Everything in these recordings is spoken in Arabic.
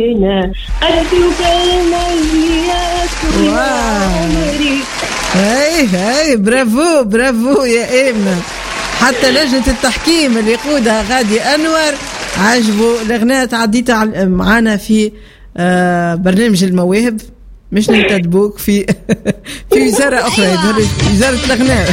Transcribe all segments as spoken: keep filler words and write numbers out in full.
قدك المليات وعمري. هاي هاي برافو برافو يا إيمنا. حتى لجنة التحكيم اللي يقودها غادي أنور عجبوا الأغنية تعديتها معنا في آه برنامج المواهب، مش ننتدبوك في في وزارة أخرى. أيوة. وزارة الأغنية.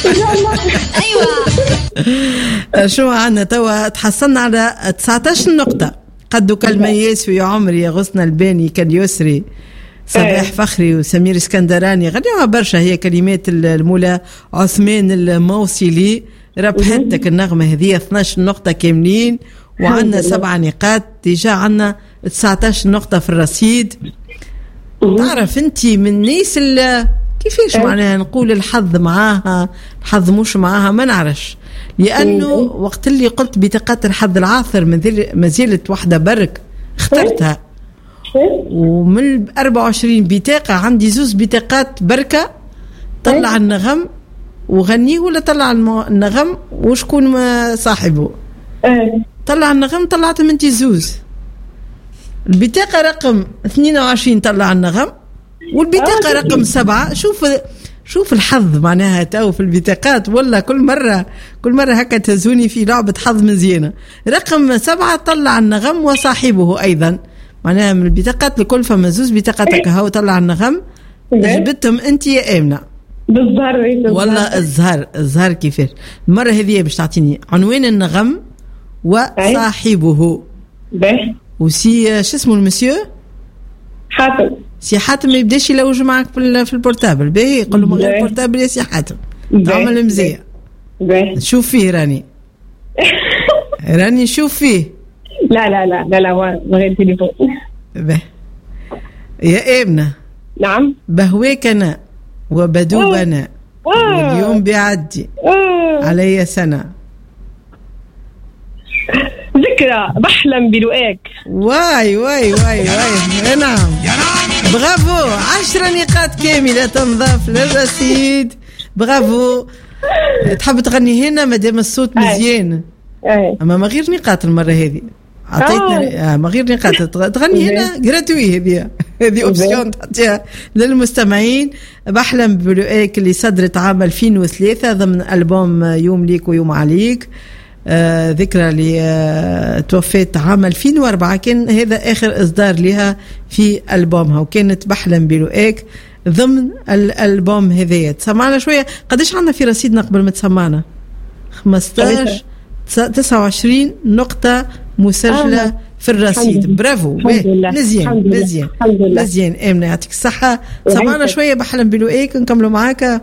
أيوة. شو عنا توا تحصلنا على تسعتاشر نقطة. قدك المياس في عمري يا غصن الباني كاليسري صباح فخري وسمير اسكندراني غنيوها برشا. هي كلمات المولى عثمان الموصلي. ربحتك النغمة هذه اثناشر نقطة كاملين وعندنا سبع نقاط ديجا. عندنا تسعتاشر نقطة في الرصيد. تعرف انت من الناس اللي كيفاش معناها نقول الحظ معاها الحظ مش معاها ما نعرفش، لأنه وقت اللي قلت بطاقات الحظ العاثر ما زالت واحدة برك اخترتها، ومن أربعة وعشرين بطاقة عندي زوز بطاقات بركة. طلع النغم وغنيه ولا طلع النغم وشكون صاحبه؟ طلع النغم طلعت من انتي زوز. البطاقة رقم اثنين وعشرين طلع النغم، والبطاقة رقم سبعة. شوف شوف الحظ معناها تو في البطاقات، ولا كل مرة كل مرة هكا تهزوني في لعبة حظ مزيانة. رقم سبعة طلع النغم وصاحبه أيضا، معناها من البطاقات الكل فما زوز بطاقتك هاو طلع النغم. جبتهم أنت يا آمنة بالظهر والله. الزهر الزهر كيفاش المرة هذه باش تعطيني عنوان النغم وصاحبه باهي. وسي شو اسمه المسيو حاتم. سي حاتم ما يبداش يلوج معك في البورتابل. باهي قل له من غير بورتابل يا سي حاتم تعمل مزية. شوف فيه راني راني شوف فيه. لا لا لا لا لا من غير تليفون. باهي يا آمنة. نعم. بهواك أنا وبدوب أنا واليوم بيعدي علي سنة ذكرى بحلم بلقاك. واي واي واي واي. نعم برافو. عشرة نقاط كاملة تنضاف للرصيد. برافو. تحب تغني هنا مادام الصوت مزيان؟ أما ما غير نقاط المرة هذه عطيتنا. آه. ما غير نقاط تغني هنا جراتوي. هذه هذه اوبسيون تعطيها للمستمعين. بحلم بلقاك اللي صدرت عام ألفين وثلاثة ضمن ألبوم يوم ليك ويوم عليك. آه ذكرى اللي آه توفيت عام ألفين وأربعة، كان هذا آخر إصدار لها في ألبومها، وكانت بحلم بلقاك ضمن الألبوم هذايا. تسمعنا شوية قديش عنا في رصيدنا قبل ما تسمعنا؟ خمستاشر تسعة وعشرين نقطة مسجلة آه. في الرصيد. برافو. مزيان مزيان مزيان. آمنة يعطيك الصحة. سمعنا شوية بحلم بلقاك نكملوا معاك.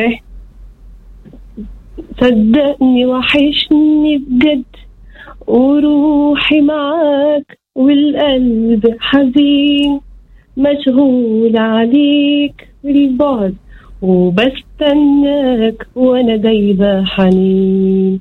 صدقني وحشني بجد وروحي معاك والقلب حزين مشغول عليك البعد وبستناك وانا جايبه حنين.